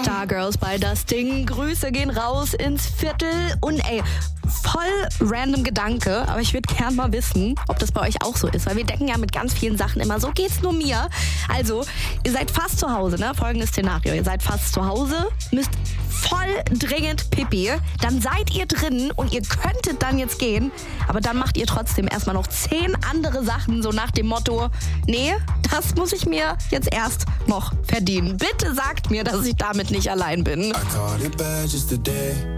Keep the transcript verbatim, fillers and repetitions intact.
Stargirls bei Das Ding. Grüße gehen raus ins Viertel. Und ey, voll random Gedanke, aber ich würde gern mal wissen, ob das bei euch auch so ist. Weil wir denken ja mit ganz vielen Sachen immer, so geht's nur mir. Also, ihr seid fast zu Hause, ne? Folgendes Szenario. Ihr seid fast zu Hause, müsst voll dringend Pipi. Dann seid ihr drin und ihr könntet dann jetzt gehen. Aber dann macht ihr trotzdem erstmal noch zehn andere Sachen, so nach dem Motto, nee, das muss ich mir jetzt erst noch verdienen. Bitte sagt mir, dass ich damit nicht allein bin. I caught it bad just today.